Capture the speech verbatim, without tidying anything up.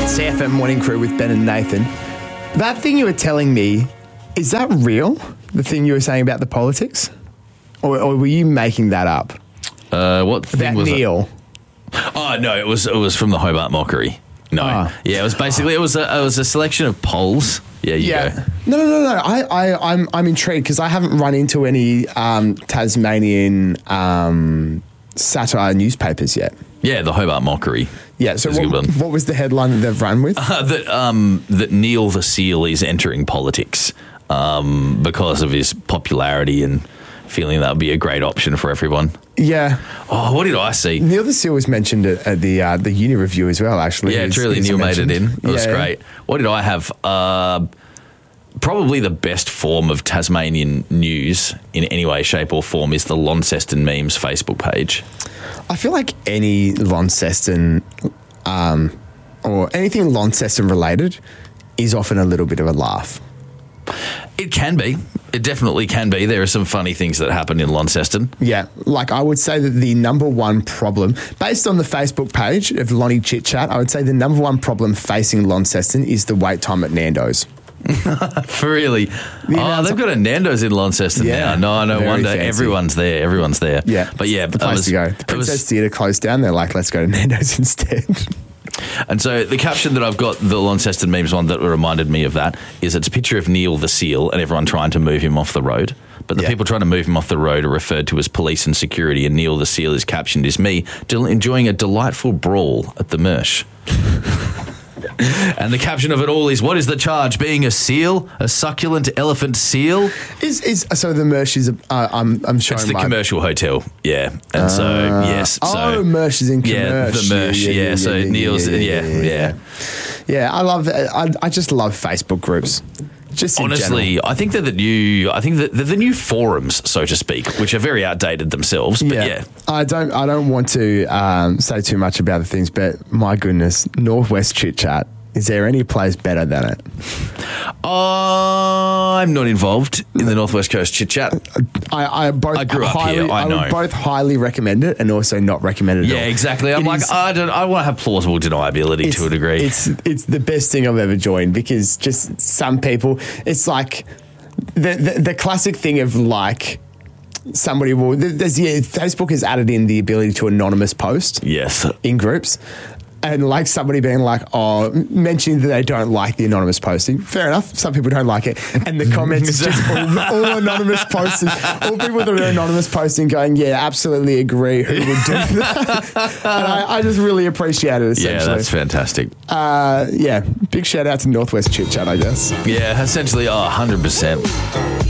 C F M Morning Crew with Ben and Nathan. That thing you were telling me, is that real? The thing you were saying about the politics? Or, or were you making that up? Uh, what thing About was Neil. it? Oh no, it was it was from the Hobart Mockery. No, Oh. yeah, it was basically it was a, it was a selection of polls. Yeah, you Yeah. go. No, no, no, no. I, I, I'm, I'm intrigued because I haven't run into any um, Tasmanian um, satire newspapers yet. Yeah, the Hobart Mockery. Yeah. So That's a good what, one. what was the headline that they've run with? Uh, that um, that Neil the Seal is entering politics um, because of his popularity and feeling that would be a great option for everyone. Yeah. Oh, what did I see? Neil the Seal was mentioned at, at the uh, the uni review as well. Actually, Yeah, He's- truly, he's Neil made it mentioned. in. It was Yeah. great. What did I have? Uh, probably the best form of Tasmanian news in any way, shape, or form is the Launceston Memes Facebook page. I feel like any Launceston um, or anything Launceston related is often a little bit of a laugh. It can be. It definitely can be. There are some funny things that happen in Launceston. Yeah, like I would say that the number one problem, based on the Facebook page of Lonnie Chit Chat, I would say the number one problem facing Launceston is the wait time at Nando's. For really? Oh, announcer- they've got a Nando's in Launceston Yeah, now. No, no very wonder. fancy. Everyone's there. Everyone's there. Yeah, But yeah, the it place was- to go. The it Princess was- Theatre closed down. They're like, let's go to Nando's instead. And so the caption that I've got, the Launceston Memes one that reminded me of that, is it's a picture of Neil the Seal and everyone trying to move him off the road. But the Yeah. people trying to move him off the road are referred to as police and security, and Neil the Seal is captioned as me del- enjoying a delightful brawl at the Mersh. And the caption of it all is, what is the charge? Being a seal? A succulent elephant seal? Is is so the Mersh is? Uh, I'm I'm showing It's the my commercial hotel, yeah. And so, yes. So, oh, Mersh is in yeah, commercial. the Mersh, yeah. So Neil's, yeah, yeah. Yeah, I love. I, I just love Facebook groups. Just in Honestly, general. I think they're the new. I think that they're the new forums, so to speak, which are very outdated themselves. But yeah, I don't. I don't want to um, say too much about the things, but my goodness, Northwest Chit Chat. Is there any place better than it? I'm not involved in the Northwest Coast Chit Chat. I, I both I grew up highly, here, I know. would both highly recommend it and also not recommend it. Yeah, at all. exactly. I'm It like, is- I don't. I want to have plausible deniability it's, to a degree. It's it's the best thing I've ever joined because just some people, it's like the the, the classic thing of like. Somebody will. There's yeah. Facebook has added in the ability to anonymous post yes. in groups, and like somebody being like, oh, mentioning that they don't like the anonymous posting. Fair enough. Some people don't like it, and the comments is just all, all anonymous posters. All people that are anonymous posting going, yeah, absolutely agree. Who would do that? And I, I just really appreciate it. Essentially, Yeah, that's fantastic. uh, yeah. Big shout out to Northwest Chit Chat, I guess. Yeah, essentially, oh, one hundred percent.